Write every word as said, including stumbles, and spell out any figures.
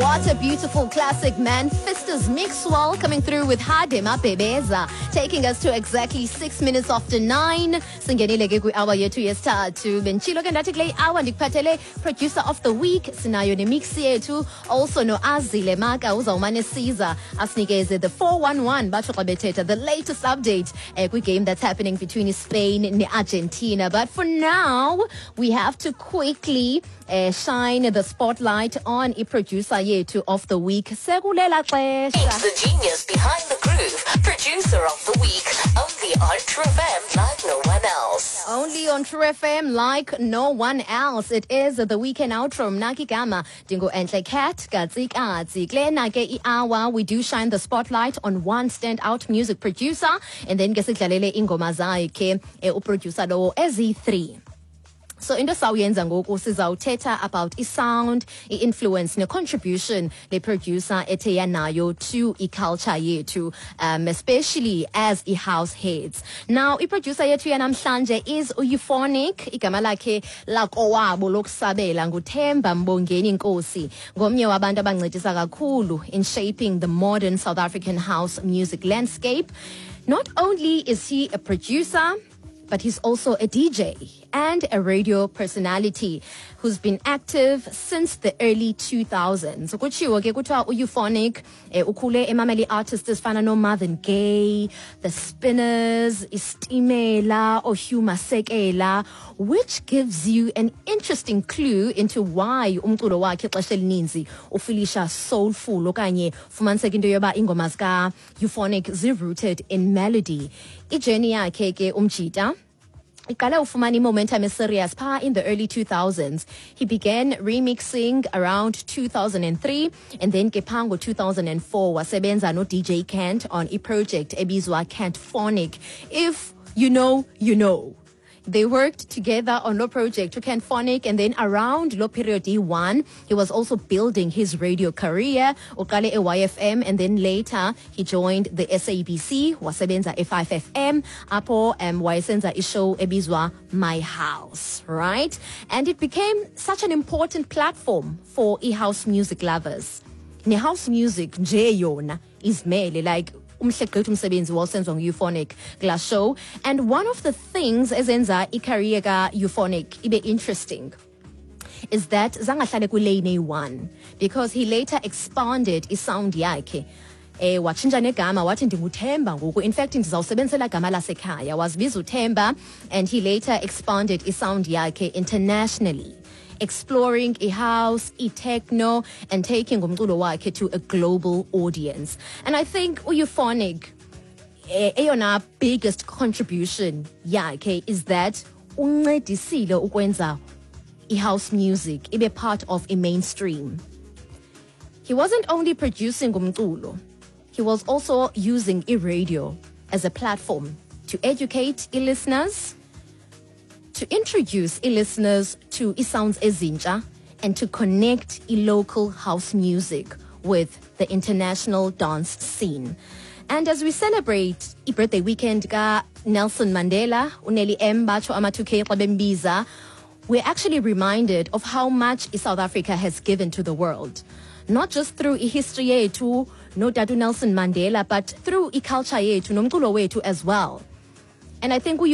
What a beautiful classic, man. Fistus Mixwell coming through with Hadema Bebeza, taking us to exactly six minutes after nine. Singenile ke ku hour yethu yesithathu. Benchilo ke ndathi kule hour ndikuphathele producer of the week. Sinayo nemix yethu. Also no Azile Maka uzawumane siza asinikeze the four one one batsho xa bethetha the latest update eh, kwi game that's happening between Spain and Argentina. But for now, we have to quickly uh, shine the spotlight on a producer yethu of the week. Sekulela xesha. He's the genius behind the groove, producer of the week, only on True F M like no one else. Only on True F M like no one else. It is the weekend outro. Mnaki Gama, Dingo Entle Cat, Gadzik Adzi. Glena ke hour, we do shine the spotlight on one standout music producer. And then gesiklalele ingoma zakhe uproducer lo ezi three. So into sawuyenza ngoku sizawuthetha about i-sound, i-influence ne-contribution le producer ethe yanayo to i-culture yethu, um, especially as i-house heads. Now i-producer yethu yanamhlanje is Euphonic, igama lakhe lakowabo lokusabela nguThemba Mbongeni Nkosi, ngomnye wabantu abancedisa kakhulu in shaping the modern South African house music landscape. Not only is he a producer, but he's also a D J and a radio personality who's been active since the early two thousands. Kuchiwo ke kuthiwa uEuphonic ukhule emameli artists ezifana no Marvin Gaye, The Spinners, Istimela, Hugh Masekela, which gives you an interesting clue into why umculo wakhe xesha elininzi ufilisha soulful okanye fumaniseka into yoba ingoma zika Euphonic zi-rooted in melody. Ijourney yakhe ke umjita iqala ufumana i-momentum serious pha in the early two thousands. He began remixing around two thousand three, and then ke pha ngo two thousand four wasebenza no D J Kent on a project ebizwa Kentphonic. If you know, you know. They worked together on Lo Project to Kentphonic, and then around Lo Period D one, he was also building his radio career, uqale e-Y F M, and then later he joined the S A B C, wasebenza e five F M, apo um, wayesenza ishow ebizwa My House, right? And it became such an important platform for e-house music lovers. Ne-house music nje yona izimele, like umhleqethu umsebenzi wasenziwa ngu-Euphonic glass show. And one of the things ezenza i-career ka-Euphonic ibe interesting is that zangahlale ku-lane A one, because he later expanded i-sound yakhe. Eh watshintsha negama wathi ndinguThemba ngoku. In fact ndizawusebenzisela gama lasekhaya. Wazibiza uThemba, and he later expanded i-sound yakhe internationally, exploring i-house, i-techno, and taking umculo wakhe to a global audience. And I think Euphonic, eyona biggest contribution yakhe is that uncedisile ukwenza i-house music ibe part of a mainstream. He wasn't only producing umculo, he was also using i-radio as a platform to educate i-listeners, to introduce i-listeners to i-sounds ezintsha, and to connect i-local house music with the international dance scene. And as we celebrate i-birthday weekend ka Nelson Mandela, uNelly M batsho ama two K xa bembiza, we're actually reminded of how much South Africa has given to the world. Not just through i-history yethu, no Tatu Nelson Mandela, but through i-culture yethu, nomculo wethu as well. And I think we